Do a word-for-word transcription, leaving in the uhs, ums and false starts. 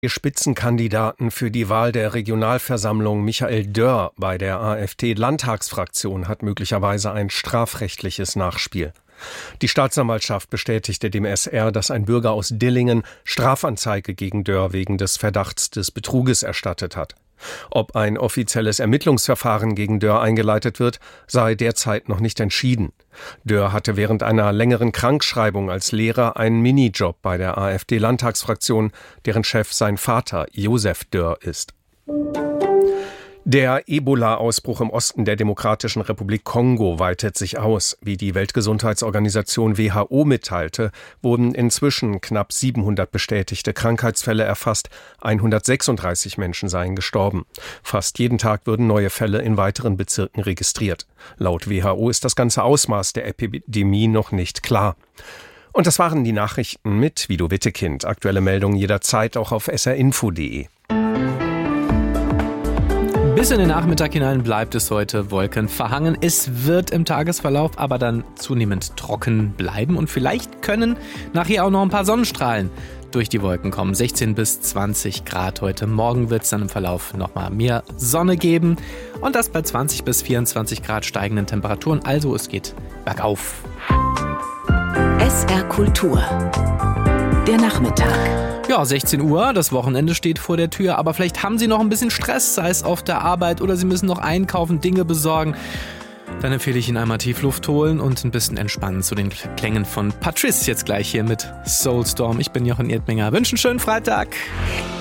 Spitzenkandidaten für die Wahl der Regionalversammlung Michael Dörr bei der AfD-Landtagsfraktion hat möglicherweise ein strafrechtliches Nachspiel. Die Staatsanwaltschaft bestätigte dem S R, dass ein Bürger aus Dillingen Strafanzeige gegen Dörr wegen des Verdachts des Betruges erstattet hat. Ob ein offizielles Ermittlungsverfahren gegen Dörr eingeleitet wird, sei derzeit noch nicht entschieden. Dörr hatte während einer längeren Krankschreibung als Lehrer einen Minijob bei der AfD-Landtagsfraktion, deren Chef sein Vater Josef Dörr ist. Der Ebola-Ausbruch im Osten der Demokratischen Republik Kongo weitet sich aus. Wie die Weltgesundheitsorganisation W H O mitteilte, wurden inzwischen knapp siebenhundert bestätigte Krankheitsfälle erfasst, hundertsechsunddreißig Menschen seien gestorben. Fast jeden Tag würden neue Fälle in weiteren Bezirken registriert. Laut W H O ist das ganze Ausmaß der Epidemie noch nicht klar. Und das waren die Nachrichten mit Vido Wittekind. Aktuelle Meldungen jederzeit auch auf s r info punkt d e. Bis in den Nachmittag hinein bleibt es heute wolkenverhangen. Es wird im Tagesverlauf aber dann zunehmend trocken bleiben und vielleicht können nachher auch noch ein paar Sonnenstrahlen durch die Wolken kommen. sechzehn bis zwanzig Grad heute. Morgen wird es dann im Verlauf nochmal mehr Sonne geben und das bei zwanzig bis vierundzwanzig Grad steigenden Temperaturen. Also es geht bergauf. S R Kultur. Der Nachmittag. Ja, sechzehn Uhr, das Wochenende steht vor der Tür, aber vielleicht haben Sie noch ein bisschen Stress, sei es auf der Arbeit oder Sie müssen noch einkaufen, Dinge besorgen. Dann empfehle ich Ihnen einmal Tiefluft holen und ein bisschen entspannen zu den Klängen von Patrice jetzt gleich hier mit Soulstorm. Ich bin Jochen Erdminger. Wünsche einen schönen Freitag.